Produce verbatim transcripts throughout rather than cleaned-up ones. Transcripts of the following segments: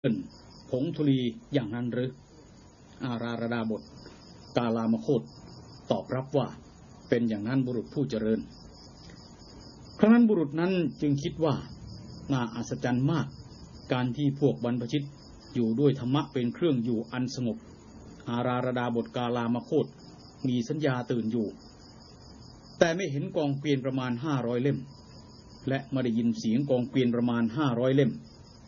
เป็นผงธุลีอย่างนั้นหรืออาราระดาบทกาลามโคตตอบรับว่าเป็นอย่างนั้นบุรุษผู้เจริญครั้งนั้นบุรุษนั้นจึงคิดว่าน่าอัศจรรย์มากการที่พวกบรรพชิตอยู่ด้วยธรรมะเป็นเครื่องอยู่อันสงบอาราระดาบทกาลามโคตมีสัญญาตื่นอยู่แต่ไม่เห็นกองเกวียนประมาณห้าร้อยเล่มและไม่ได้ยินเสียงกองเกวียนประมาณห้าร้อยเล่ม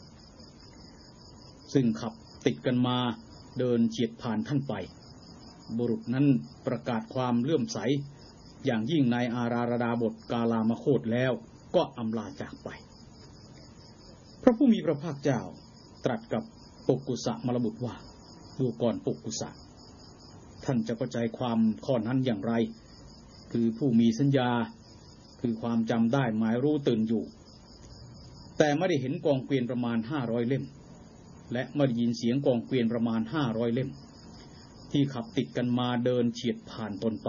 ซึ่งขับติดกันมาเดินเฉียดผ่านท่านไปบุรุษนั้นประกาศความเลื่อมใสอย่างยิ่งในอาราระดาบทกาลามโคตแล้วก็อำลาจากไปพระผู้มีพระภาคเจ้าตรัสกับปุกกุสะมลบุตรว่าดูก่อนปุกกุสะท่านจะเข้าใจความข้อนั้นอย่างไรคือผู้มีสัญญาคือความจำได้หมายรู้ตื่นอยู่แต่ไม่ได้เห็นกองเกวียนประมาณห้าร้อยเล่มและไม่ได้ยินเสียงกองเกวียนประมาณห้าร้อยเล่มที่ขับติดกันมาเดินเฉียดผ่านตนไป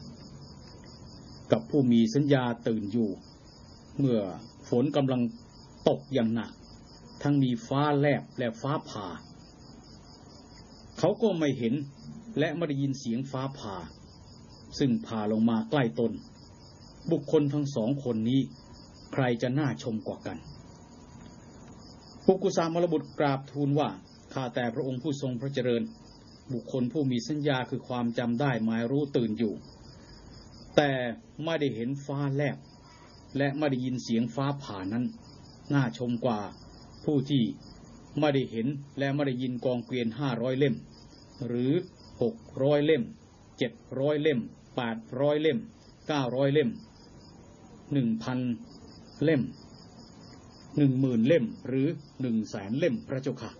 กับผู้มีสัญญาตื่นอยู่เมื่อฝนกำลังตกอย่างหนักทั้งมีฟ้าแลบและฟ้าผ่าเขาก็ไม่เห็นและไม่ได้ยินเสียงฟ้าผ่าซึ่งผ่าลงมาใกล้ตนบุคคลทั้งสองคนนี้ใครจะน่าชมกว่ากันปุกกุสะมลบุตรกราบทูลว่าข้าแต่พระองค์ผู้ทรงพระเจริญบุคคลผู้มีสัญญาคือความจำได้หมายรู้ตื่นอยู่แต่ไม่ได้เห็นฟ้าแลบและไม่ได้ยินเสียงฟ้าผ่านั้นน่าชมกว่าผู้ที่ไม่ได้เห็นและไม่ได้ยินกองเกวียนห้าร้อยเล่มหรือหกร้อยเล่มเจ็ดร้อยเล่มแปดร้อยเล่มเก้าร้อยเล่มหนึ่งพันเล่มหนึ่งหมื่นเล่มหรือหนึ่งแสนเล่มพระเจ้าค่ะ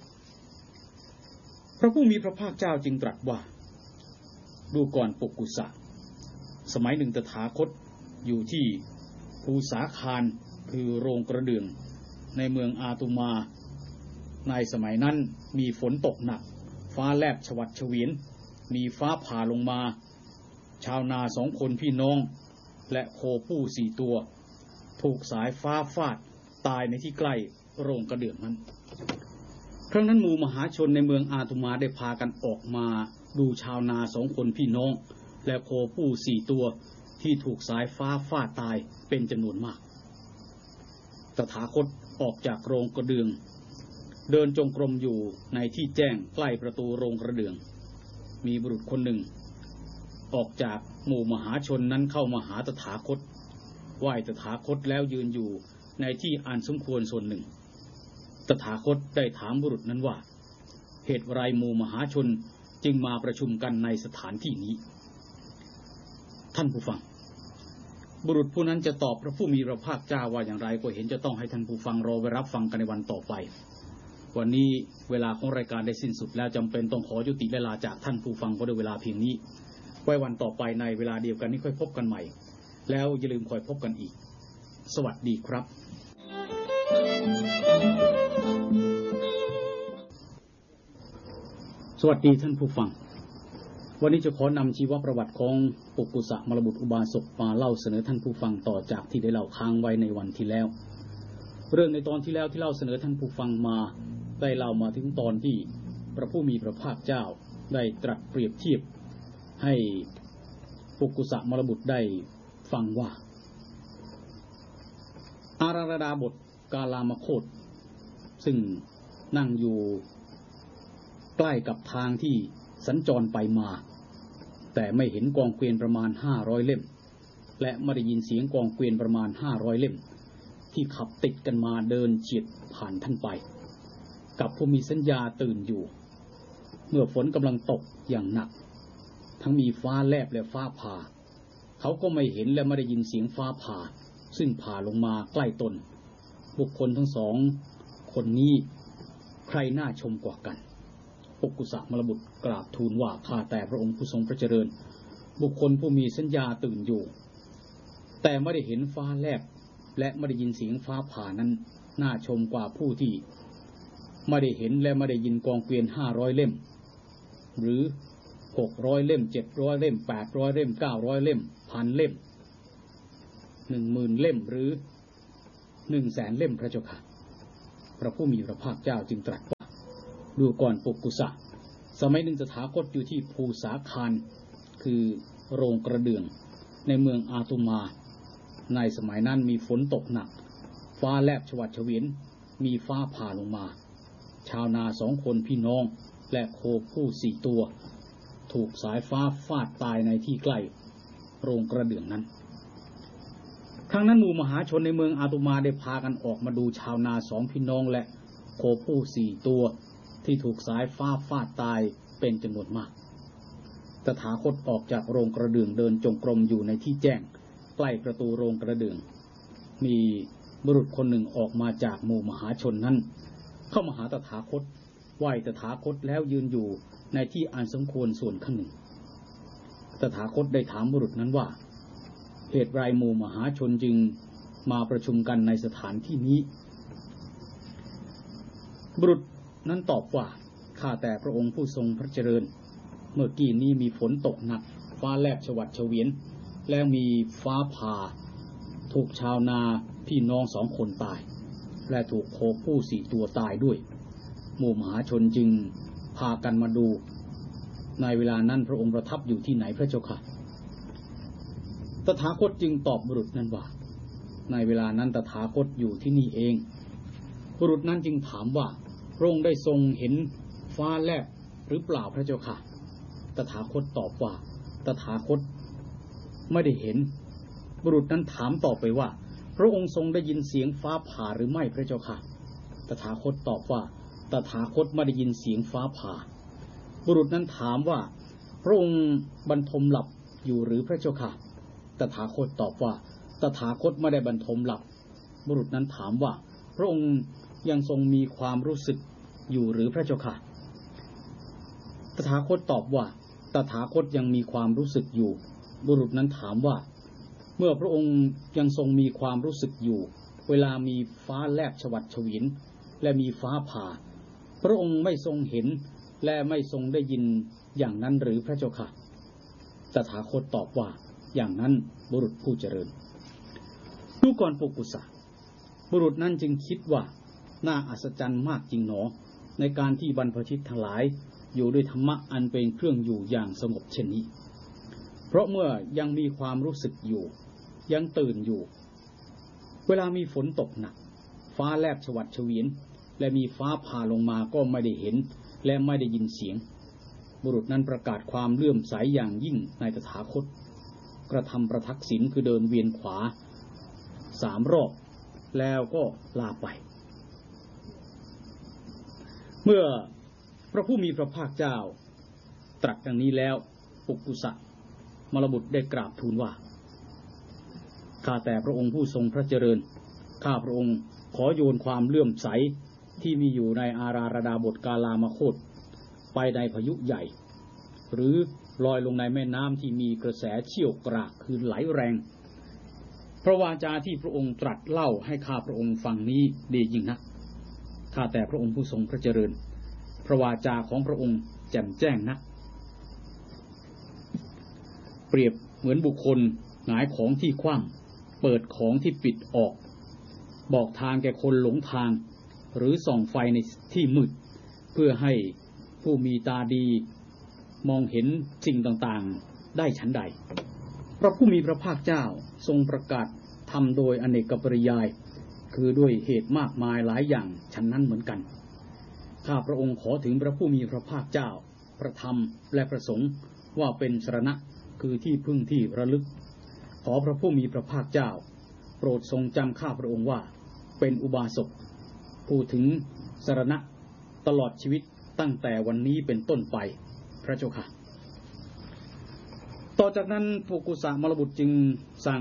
พระผู้มีพระภาคเจ้าจึงตรัสว่าดูก่อนปุกกุสะสมัยหนึ่งตถาคตอยู่ที่ภูสาคารคือโรงกระเดื่องในเมืองอาตุมาในสมัยนั้นมีฝนตกหนักฟ้าแลบฉวัดเฉวียนมีฟ้าผ่าลงมาชาวนาสองคนพี่น้องและโคผู้สี่ตัวถูกสายฟ้าฟาดตายในที่ใกล้โรงกระเดื่องนั้นครั้งนั้นหมู่มหาชนในเมืองอาตุมาได้พากันออกมาดูชาวนาสองคนพี่น้องและโคผู้สี่ตัวที่ถูกสายฟ้าฟาดตายเป็นจำนวนมากตถาคตออกจากโรงกระเดื่องเดินจงกรมอยู่ในที่แจ้งใกล้ประตูโรงกระเดื่องมีบุรุษคนหนึ่งออกจากหมู่มหาชนนั้นเข้ามาหาตถาคตไหว้ตถาคตแล้วยืนอยู่ในที่อันสมควรส่วนหนึ่งตถาคตได้ถามบุรุษนั้นว่าเหตุไรหมู่มหาชนจึงมาประชุมกันในสถานที่นี้ท่านผู้ฟังบุรุษผู้นั้นจะตอบพระผู้มีพระภาคเจ้าว่าอย่างไรก็เห็นจะต้องให้ท่านผู้ฟังรอไปรับฟังกันในวันต่อไปวันนี้เวลาของรายการได้สิ้นสุดแล้วจำเป็นต้องขอยุติและลาจากท่านผู้ฟังเพราะด้วยเวลาเพียงนี้ไว้วันต่อไปในเวลาเดียวกันนี้ค่อยพบกันใหม่แล้วอย่าลืมคอยพบกันอีกสวัสดีครับสวัสดีท่านผู้ฟังวันนี้จะขอนำชีวประวัติของปุกกุสะมลบุตรอุบาสกมาเล่าเสนอท่านผู้ฟังต่อจากที่ได้เล่าค้างไว้ในวันที่แล้วเรื่องในตอนที่แล้วที่เล่าเสนอท่านผู้ฟังมาได้เล่ามาถึงตอนที่พระผู้มีพระภาคเจ้าได้ตรัสเปรียบเทียบให้ปุกกุสะมลบุตรได้ฟังว่าอาราระดาบทกาลามโคตซึ่งนั่งอยู่ใกล้กับทางที่สัญจรไปมาแต่ไม่เห็นกองเกวียนประมาณห้าร้อยเล่มและไม่ได้ยินเสียงกองเกวียนประมาณห้าร้อยเล่มที่ขับติดกันมาเดินเฉียดผ่านท่านไปกับผู้มีสัญญาตื่นอยู่เมื่อฝนกำลังตกอย่างหนักทั้งมีฟ้าแลบและฟ้าผ่าเขาก็ไม่เห็นและไม่ได้ยินเสียงฟ้าผ่าซึ่งผ่าลงมาใกล้ตนบุคคลทั้งสองคนนี้ใครน่าชมกว่ากันปุกกุสะมลบุตรกราบทูลว่าข้าแต่พระองค์ผู้ทรงพระเจริญบุคคลผู้มีสัญญาตื่นอยู่แต่ไม่ได้เห็นฟ้าแลบและไม่ได้ยินเสียงฟ้าผ่านั้นน่าชมกว่าผู้ที่ไม่ได้เห็นและไม่ได้ยินกองเกวียนห้าร้อยเล่มหรือหกร้อยเล่มเจ็ดร้อยเล่มแปดร้อยเล่มเก้าร้อยเล่มพันเล่มหนึ่งหมื่นเล่มหรือหนึ่งแสนเล่มพระเจ้าค่ะพระผู้มีพระภาคเจ้าจึงตรัสว่าดูก่อนปุกกุสะสมัยหนึ่งตถาคตอยู่ที่ภูสาคารคือโรงกระเดื่องในเมืองอาตุมาในสมัยนั้นมีฝนตกหนักฟ้าแลบฉวัดเฉวียนมีฟ้าผ่าลงมาชาวนาสองคนพี่น้องและโคผู้สี่ตัวถูกสายฟ้าฟาดตายในที่ใกล้โรงกระเดื่องนั้นครั้งนั้นหมู่มหาชนในเมืองอาตุมาได้พากันออกมาดูชาวนาสองพี่น้องและโคผู้สี่ตัวที่ถูกสายฟ้าฟาดตายเป็นจำนวนมากตถาคตออกจากโรงกระเดื่องเดินจงกรมอยู่ในที่แจ้งใกล้ประตูโรงกระเดื่องมีบุรุษคนหนึ่งออกมาจากหมู่มหาชนนั้นเข้ามาหาตถาคตไหว้ตถาคตแล้วยืนอยู่ในที่อันสมควรส่วนข้างหนึ่งตถาคตได้ถามบุรุษนั้นว่าเหตุไรหมู่มหาชนจึงมาประชุมกันในสถานที่นี้บุรุษนั้นตอบว่าข้าแต่พระองค์ผู้ทรงพระเจริญเมื่อกี้นี้มีฝนตกหนักฟ้าแลบฉวัดเฉวียนแล้วมีฟ้าผ่าถูกชาวนาพี่น้องสองคนตายและถูกโคผู้สี่ตัวตายด้วยหมู่มหาชนจึงพากันมาดูในเวลานั้นพระองค์ประทับอยู่ที่ไหนพระเจ้าค่ะตถาคตจึงตอบบุรุษนั้นว่าในเวลานั้นตถาคตอยู่ที่นี่เองบุรุษนั้นจึงถามว่าพระองค์ได้ทรงเห็นฟ้าแลบหรือเปล่าพระเจ้าค่ะตถาคตตอบว่าตถาคตไม่ได้เห็นบุรุษนั้นถามต่อไปว่าพระองค์ทรงได้ยินเสียงฟ้าผ่าหรือไม่พระเจ้าค่ะตถาคตตอบว่าตถาคตไม่ได้ยินเสียงฟ้าผ่าบุรุษนั้นถามว่าพระองค์บรรทมหลับอยู่หรือพระเจ้าค่ะตถาคตตอบว่าตถาคตไม่ได้บรรทมหลับบุรุษนั้นถามว่าพระองค์ยังทรงมีความรู้สึกอยู่หรือพระเจ้าค่ะตถาคตตอบว่าตถาคตยังมีความรู้สึกอยู่บุรุษนั้นถามว่าเมื่อพระองค์ยังทรงมีความรู้สึกอยู่เวลามีฟ้าแลบฉวัดเฉวียนและมีฟ้าผ่าพระองค์ไม่ทรงเห็นและไม่ทรงได้ยินอย่างนั้นหรือพระเจ้าค่ะตถาคตตอบว่าอย่างนั้นบุรุษผู้เจริญดูก่อนปุกกุสะบุรุษนั้นจึงคิดว่าน่าอัศจรรย์มากจริงหนอในการที่บรรพชิตทั้งหลายอยู่ด้วยธรรมะอันเป็นเครื่องอยู่อย่างสงบเช่นนี้เพราะเมื่อยังมีความรู้สึกอยู่ยังตื่นอยู่เวลามีฝนตกหนักฟ้าแลบฉวัดเฉวียนและมีฟ้าผ่าลงมาก็ไม่ได้เห็นและไม่ได้ยินเสียงบุรุษนั้นประกาศความเลื่อมใสอย่างยิ่งในตถาคตกระทำประทักษิณคือเดินเวียนขวาสามรอบแล้วก็ลาไปเมื่อพระผู้มีพระภาคเจ้าตรัสดังนี้แล้วปุกกุสะมรบุตรได้กราบทูลว่าข้าแต่พระองค์ผู้ทรงพระเจริญข้าพระองค์ขอโยนความเลื่อมใสที่มีอยู่ในอาราระดาบทกาลามโคตไปในพายุใหญ่หรือลอยลงในแม่น้ำที่มีกระแสเชี่ยวกรากคือไหลแรงพระวาจาที่พระองค์ตรัสเล่าให้ข้าพระองค์ฟังนี้ดียิ่งนักข้าแต่พระองค์ผู้ทรงพระเจริญพระวาจาของพระองค์แจ่มแจ้งนักเปรียบเหมือนบุคคลหงายของที่คว่ำเปิดของที่ปิดออกบอกทางแก่คนหลงทางหรือส่องไฟในที่มืดเพื่อให้ผู้มีตาดีมองเห็นสิ่งต่างๆได้ฉันใดพระผู้มีพระภาคเจ้าทรงประกาศทำโดยอเนกปริยายคือด้วยเหตุมากมายหลายอย่างฉันนั้นเหมือนกันข้าพระองค์ขอถึงพระผู้มีพระภาคเจ้าพระธรรมและพระสงฆ์ว่าเป็นสรณะคือที่พึ่งที่ระลึกขอพระผู้มีพระภาคเจ้าโปรดทรงจำข้าพระองค์ว่าเป็นอุบาสกผู้ถึงสรณะตลอดชีวิตตั้งแต่วันนี้เป็นต้นไปพระเจ้าค่ะต่อจากนั้นปุกกุสะมรบุตรจึงสั่ง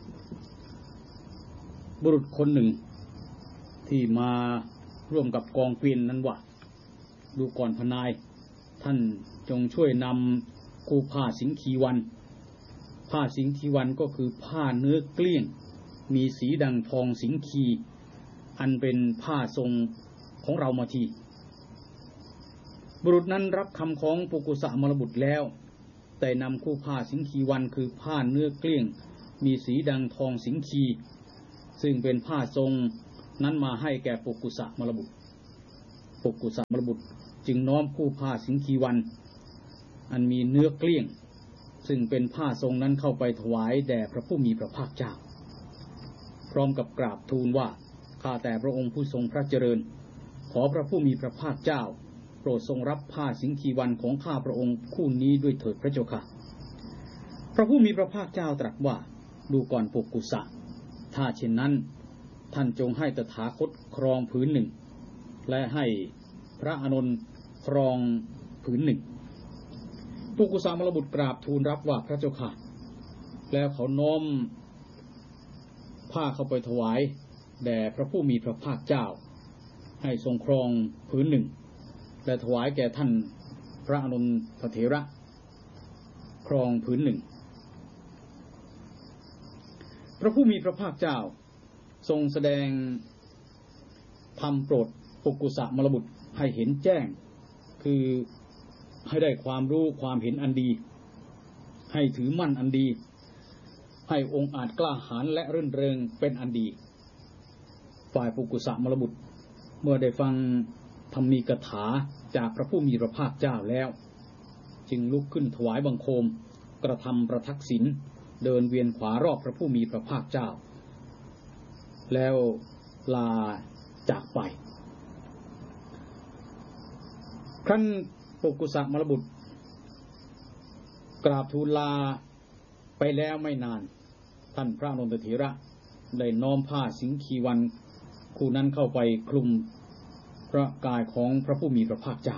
บุรุษคนหนึ่งที่มาร่วมกับกองเกวียนนั้นว่าดูก่อนพนายท่านจงช่วยนำคู่ผ้าสิงคีวันผ้าสิงคีวันก็คือผ้าเนื้อเกลี้ยงมีสีดังทองสิงคีอันเป็นผ้าทรงของเรามาทีบุรุษนั้นรับคำของปุกกุสะมรบุตรแล้วแต่นำคู่ผ้าสิงคีวันคือผ้าเนื้อเกลี้ยงมีสีดังทองสิงคีซึ่งเป็นผ้าทรงนั้นมาให้แก่ปุกุสะมลบุตรปุกุสะมลบุตรจึงน้อมคู่ผ้าสิงคีวันอันมีเนื้อเกลี้ยงซึ่งเป็นผ้าทรงนั้นเข้าไปถวายแด่พระผู้มีพระภาคเจ้าพร้อมกับกราบทูลว่าข้าแต่พระองค์ผู้ทรงพระเจริญขอพระผู้มีพระภาคเจ้าโปรดทรงรับผ้าสิงคีวันของข้าพระองค์คู่นี้ด้วยเถิดพระเจ้าค่ะพระผู้มีพระภาคเจ้าตรัสว่าดูก่อนปุกุสะถ้าเช่นนั้นท่านจงให้ตถาคตครองผืนหนึ่งและให้พระอานนท์ครองผืนหนึ่งปุกุสะมลบุตรกราบทูลรับว่าพระเจ้าค่ะแล้วเขาน้อมผ้าเข้าไปถวายแด่พระผู้มีพระภาคเจ้าให้ทรงครองผืนหนึ่งและถวายแก่ท่านพระอานนทเถระครองผืนหนึ่งพระผู้มีพระภาคเจ้าทรงแสดงธรรมโปรดปุกุสะมลบุตรให้เห็นแจ้งคือให้ได้ความรู้ความเห็นอันดีให้ถือมั่นอันดีให้องค์อาจกล้าหาญและรื่นเริงเป็นอันดีฝ่ายปุกุสะมลบุตรเมื่อได้ฟังธรรมีกถาจากพระผู้มีพระภาคเจ้าแล้วจึงลุกขึ้นถวายบังคมกระทำประทักษิณเดินเวียนขวารอบพระผู้มีพระภาคเจ้าแล้วลาจากไปครั้นปุกุสะมลบุตรกราบทูลลาไปแล้วไม่นานท่านพระอานนทเถระได้น้อมผ้าสิงคีวันคู่นั้นเข้าไปคลุมพระกายของพระผู้มีพระภาคเจ้า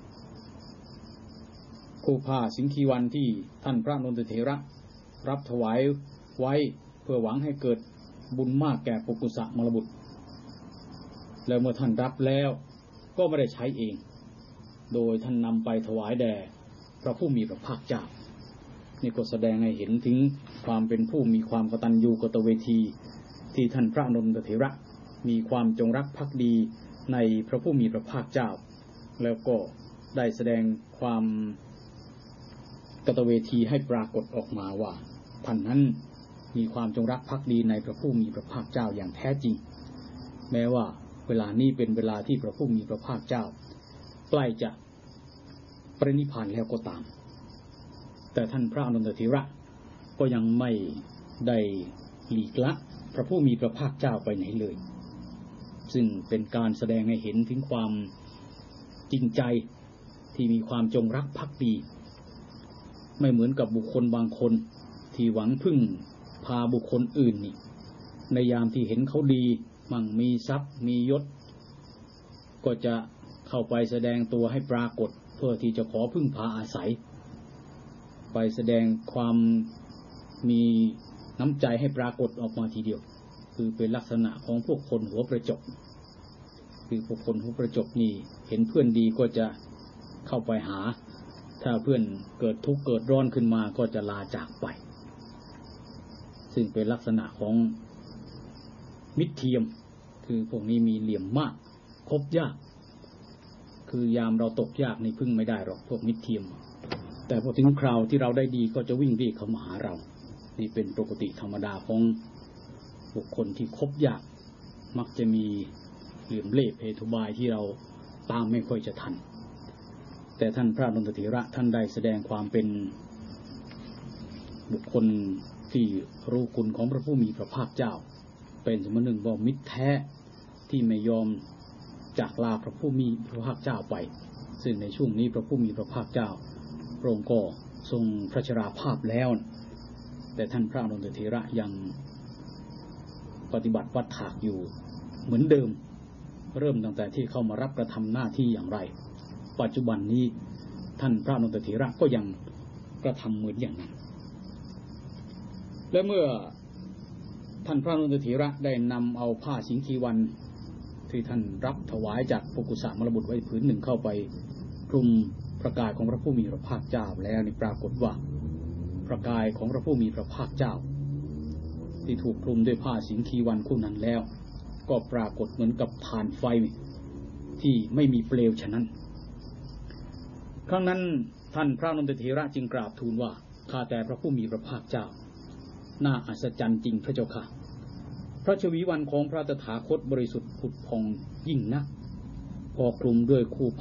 คู่ผ้าสิงคีวันที่ท่านพระอานนทเถระรับถวายไว้เพื่อหวังให้เกิดบุญมากแก่ปุกุสะมลบุตรแล้วเมื่อท่านรับแล้วก็ไม่ได้ใช้เองโดยท่านนำไปถวายแด่พระผู้มีพระภาคเจ้านี่ก็แสดงให้เห็นถึงความเป็นผู้มีความกตัญญูกตเวทีที่ท่านพระอานนทเถระมีความจงรักภักดีในพระผู้มีพระภาคเจ้าแล้วก็ได้แสดงความกตเวทีให้ปรากฏออกมาว่าท่านนั้นมีความจงรักภักดีในพระผู้มีพระภาคเจ้าอย่างแท้จริงแม้ว่าเวลานี้เป็นเวลาที่พระผู้มีพระภาคเจ้าใกล้จะปรินิพพานแล้วก็ตามแต่ท่านพระอานนทเถระก็ยังไม่ได้หลีกละพระผู้มีพระภาคเจ้าไปไหนเลยซึ่งเป็นการแสดงให้เห็นถึงความจริงใจที่มีความจงรักภักดีไม่เหมือนกับบุคคลบางคนที่หวังพึ่งพาบุคคลอื่นนี่ในยามที่เห็นเขาดีมั่งมีทรัพย์มียศก็จะเข้าไปแสดงตัวให้ปรากฏเพื่อที่จะขอพึ่งพาอาศัยไปแสดงความมีน้ำใจให้ปรากฏออกมาทีเดียวคือเป็นลักษณะของพวกคนหัวประจบคือพวกคนหัวประจบนี่เห็นเพื่อนดีก็จะเข้าไปหาถ้าเพื่อนเกิดทุกข์เกิดร้อนขึ้นมาก็จะลาจากไปซึ่งเป็นลักษณะของมิตรเทียมคือพวกนี้มีเหลี่ยมมากคบยากคือยามเราตกยากนี่พึ่งไม่ได้หรอกพวกมิตรเทียมแต่พอถึงคราวที่เราได้ดีก็จะวิ่งรีบเข้ามาหาเรานี่เป็นปกติธรรมดาของบุคคลที่คบยากมักจะมีเหลี่ยมเล่ห์เพทุบายที่เราตามไม่ค่อยจะทันแต่ท่านพระอานนทเถระท่านได้แสดงความเป็นบุคคลที่รู้คุณของพระผู้มีพระภาคเจ้าเป็นสมณหนึ่งว่ามิตรแท้ที่ไม่ยอมจากลาพระผู้มีพระภาคเจ้าไปซึ่งในช่วงนี้พระผู้มีพระภาคเจ้าพระองค์ก็ทรงพระชราภาพแล้วแต่ท่านพระอานนทเถระยังปฏิบัติวัฏฏะอยู่เหมือนเดิมเริ่มตั้งแต่ที่เข้ามารับกระทำหน้าที่อย่างไรปัจจุบันนี้ท่านพระอานนทเถระก็ยังกระทำเหมือนอย่างนั้นและเมื่อท่านพระอานนทเถระได้นำเอาผ้าสิงคีวันที่ท่านรับถวายจากปุกุสะมลบุตรไว้ผืนหนึ่งเข้าไปคลุมพระกายของพระผู้มีพระภาคเจ้าแล้วนี่ปรากฏว่าพระกายของพระผู้มีพระภาคเจ้าที่ถูกคลุมด้วยผ้าสิงคีวันคู่นั้นแล้วก็ปรากฏเหมือนกับถ่านไฟที่ไม่มีเปลวฉะนั้นครั้งนั้นท่านพระอานนทเถระจึงกราบทูลว่าข้าแต่พระผู้มีพระภาคเจ้าน่าอัศจรรย์จริงพระเจ้าค่ะพระชวีวันของพระตถาคตบริสุทธิ์ผุดพองยิ่งนักพอกลุ่มด้วยคู่